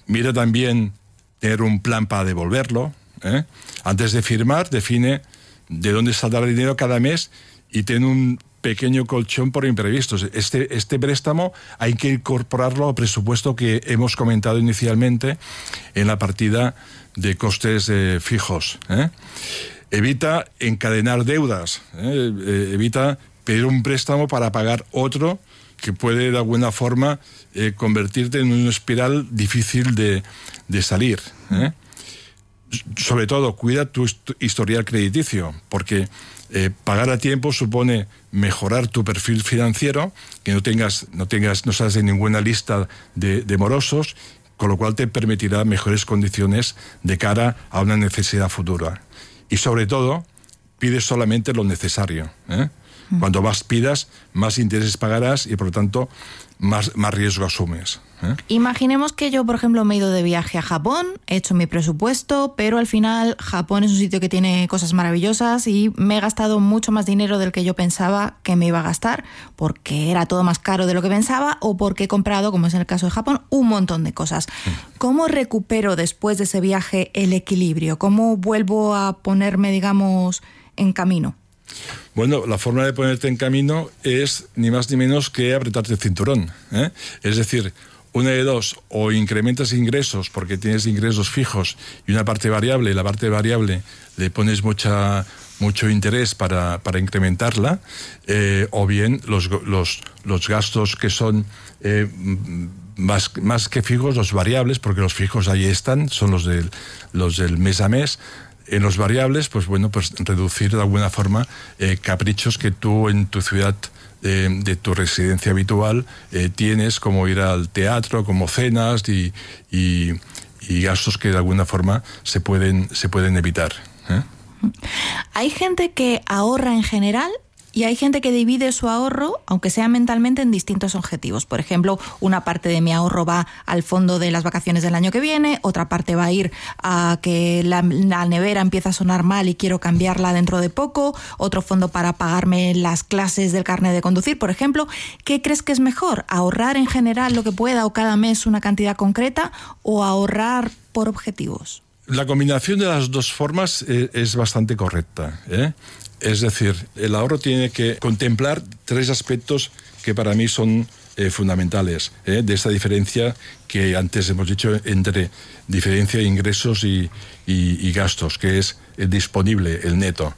Mira también tener un plan para devolverlo. Antes de firmar, define de dónde saldrá el dinero cada mes y ten un pequeño colchón por imprevistos. Este préstamo hay que incorporarlo al presupuesto que hemos comentado inicialmente en la partida de costes fijos. Evita encadenar deudas. Evita pedir un préstamo para pagar otro que puede de alguna forma convertirte en una espiral difícil de salir. Sobre todo, cuida tu historial crediticio, porque pagar a tiempo supone mejorar tu perfil financiero, que no seas en ninguna lista de morosos, con lo cual te permitirá mejores condiciones de cara a una necesidad futura. Y sobre todo, pide solamente lo necesario. Cuando más pidas, más intereses pagarás y por lo tanto más riesgo asumes. Imaginemos que yo, por ejemplo, me he ido de viaje a Japón, he hecho mi presupuesto, pero al final Japón es un sitio que tiene cosas maravillosas y me he gastado mucho más dinero del que yo pensaba que me iba a gastar, porque era todo más caro de lo que pensaba o porque he comprado, como es en el caso de Japón, un montón de cosas. ¿Cómo recupero después de ese viaje el equilibrio? ¿Cómo vuelvo a ponerme, digamos, en camino? Bueno, la forma de ponerte en camino es ni más ni menos que apretarte el cinturón. Es decir, una de dos, o incrementas ingresos porque tienes ingresos fijos y una parte variable, y la parte variable le pones mucho interés para incrementarla, o bien los gastos que son más que fijos, los variables, porque los fijos ahí están, son los del mes a mes. En los variables, pues reducir de alguna forma caprichos que tú en tu ciudad de tu residencia habitual tienes, como ir al teatro, como cenas y gastos que de alguna forma se pueden evitar. Hay gente que ahorra en general y hay gente que divide su ahorro, aunque sea mentalmente, en distintos objetivos. Por ejemplo, una parte de mi ahorro va al fondo de las vacaciones del año que viene, otra parte va a ir a que la nevera empieza a sonar mal y quiero cambiarla dentro de poco, otro fondo para pagarme las clases del carnet de conducir, por ejemplo. ¿Qué crees que es mejor? ¿Ahorrar en general lo que pueda o cada mes una cantidad concreta o ahorrar por objetivos? La combinación de las dos formas es bastante correcta. Es decir, el ahorro tiene que contemplar tres aspectos que para mí son fundamentales, de esta diferencia que antes hemos dicho entre diferencia de ingresos y gastos, que es el disponible, el neto.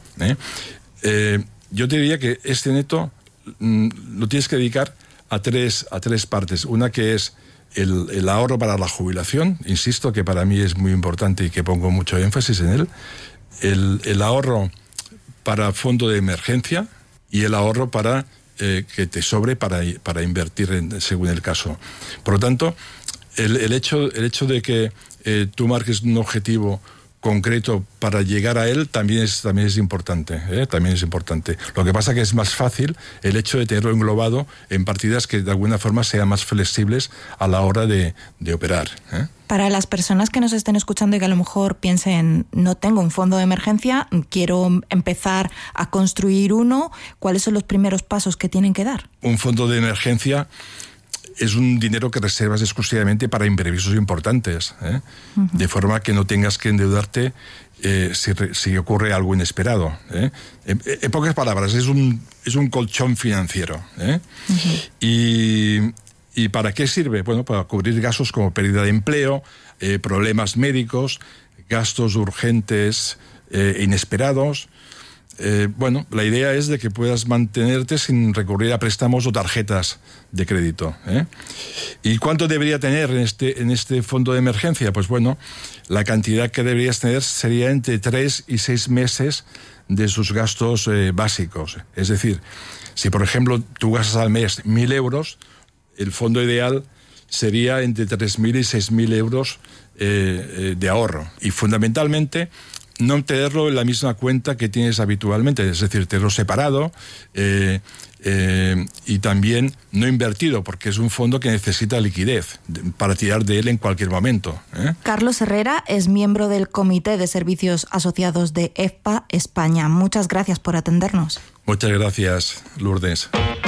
Yo te diría que este neto lo tienes que dedicar a tres partes. Una que es el ahorro para la jubilación, insisto que para mí es muy importante y que pongo mucho énfasis en él. El ahorro para fondo de emergencia y el ahorro para que te sobre para invertir según el caso. Por lo tanto, el hecho de que tú marques un objetivo concreto para llegar a él también es importante. También es importante. Lo que pasa que es más fácil el hecho de tenerlo englobado en partidas que de alguna forma sean más flexibles a la hora de operar. Para las personas que nos estén escuchando y que a lo mejor piensen, no tengo un fondo de emergencia, quiero empezar a construir uno, ¿cuáles son los primeros pasos que tienen que dar? Un fondo de emergencia es un dinero que reservas exclusivamente para imprevistos importantes, de forma que no tengas que endeudarte si ocurre algo inesperado. En pocas palabras, es un colchón financiero. ¿Y para qué sirve? Bueno, para cubrir gastos como pérdida de empleo, problemas médicos, gastos urgentes inesperados. La idea es de que puedas mantenerte sin recurrir a préstamos o tarjetas de crédito. ¿Y cuánto debería tener en este fondo de emergencia? Pues la cantidad que deberías tener sería entre 3 y 6 meses de sus gastos básicos. Es decir, si por ejemplo tú gastas al mes 1.000 euros, el fondo ideal sería entre 3.000 y 6.000 euros de ahorro. Y fundamentalmente, no tenerlo en la misma cuenta que tienes habitualmente, es decir, tenerlo separado y también no invertido, porque es un fondo que necesita liquidez para tirar de él en cualquier momento. Carlos Herrera es miembro del Comité de Servicios Asociados de EFPA España. Muchas gracias por atendernos. Muchas gracias, Lourdes.